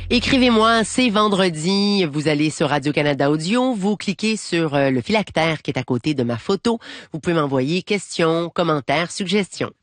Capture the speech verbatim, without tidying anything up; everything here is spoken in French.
Écrivez-moi, c'est vendredi. Vous allez sur Radio-Canada Audio, vous cliquez sur euh, le phylactère qui est à côté de ma photo. Vous pouvez m'envoyer questions, commentaires, suggestions.